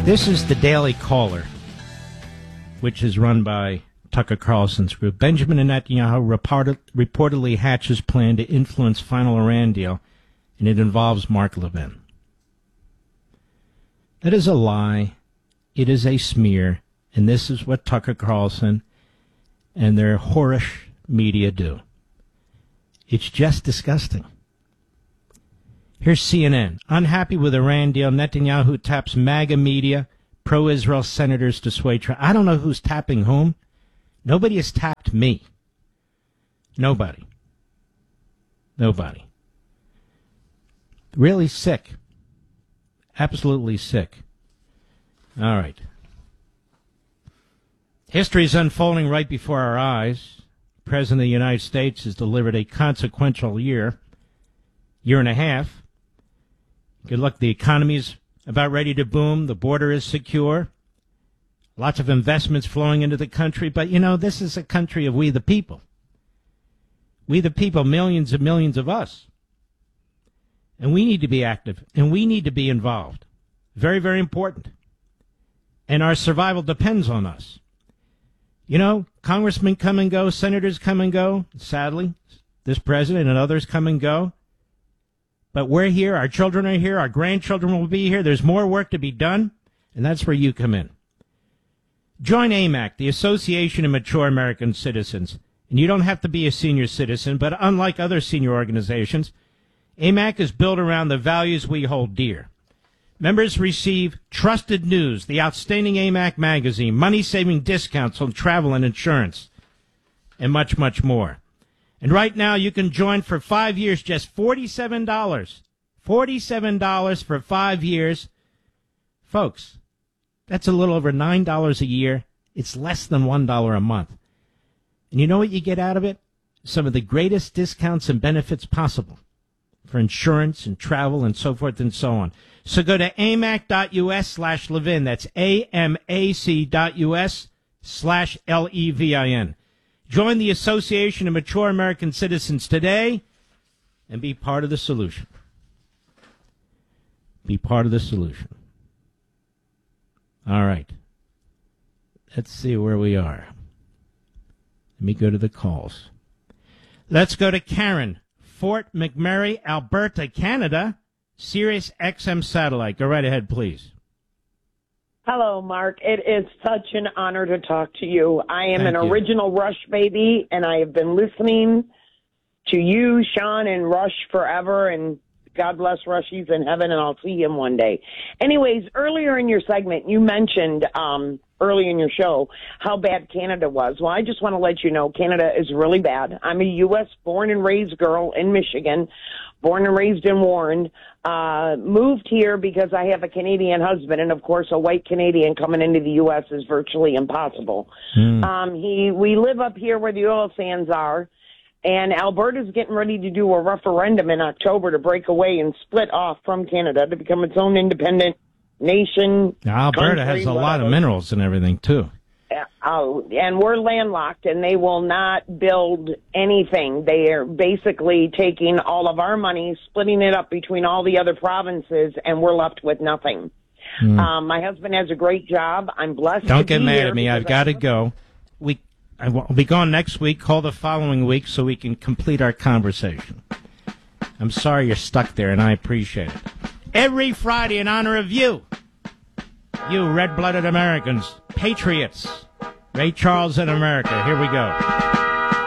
This is the Daily Caller, which is run by Tucker Carlson's group. Benjamin Netanyahu reportedly hatches plan to influence final Iran deal, and it involves Mark Levin. That is a lie. It is a smear, and this is what Tucker Carlson and their whorish media do. It's just disgusting. Here's CNN. Unhappy with Iran deal, Netanyahu taps MAGA media, pro-Israel senators to sway trial. I don't know who's tapping whom. Nobody has tapped me. Nobody. Really sick. Absolutely sick. All right. History is unfolding right before our eyes. The President of the United States has delivered a consequential year and a half. Good luck. The economy is about ready to boom. The border is secure. Lots of investments flowing into the country. But, this is a country of we the people. We the people, millions and millions of us. And we need to be active, and we need to be involved. Very, very important. And our survival depends on us. Congressmen come and go, senators come and go. Sadly, this president and others come and go. But we're here, our children are here, our grandchildren will be here. There's more work to be done, and that's where you come in. Join AMAC, the Association of Mature American Citizens. And you don't have to be a senior citizen, but unlike other senior organizations, AMAC is built around the values we hold dear. Members receive trusted news, the outstanding AMAC magazine, money-saving discounts on travel and insurance, and much, much more. And right now, you can join for 5 years, just $47. $47 for 5 years. Folks, that's a little over $9 a year. It's less than $1 a month. And you know what you get out of it? Some of the greatest discounts and benefits possible for insurance and travel and so forth and so on. So go to amac.us/Levin. That's amac.us/Levin. Join the Association of Mature American Citizens today and be part of the solution. Be part of the solution. All right. Let's see where we are. Let me go to the calls. Let's go to Karen, Fort McMurray, Alberta, Canada, Sirius XM satellite. Go right ahead, please. Hello, Mark. It is such an honor to talk to you. I am an original Rush baby, and I have been listening to you, Sean, and Rush forever, and God bless Rush. He's in heaven, and I'll see him one day. Anyways, earlier in your segment, you mentioned early in your show how bad Canada was. Well, I just want to let you know Canada is really bad. I'm a U.S. born and raised girl in Michigan, born and raised in Warren, moved here because I have a Canadian husband, and of course a white Canadian coming into the U.S. is virtually impossible. We live up here where the oil sands are, and Alberta's getting ready to do a referendum in October to break away and split off from Canada to become its own independent nation. Now, Alberta has a lot of minerals and everything, too. And we're landlocked, and they will not build anything. They are basically taking all of our money, splitting it up between all the other provinces, and we're left with nothing. My husband has a great job. I'm blessed. Don't get mad at me. I've got to go. I'll be gone next week. Call the following week so we can complete our conversation. I'm sorry you're stuck there, and I appreciate it. Every Friday in honor of you red-blooded Americans, patriots, Ray Charles in America. Here we go.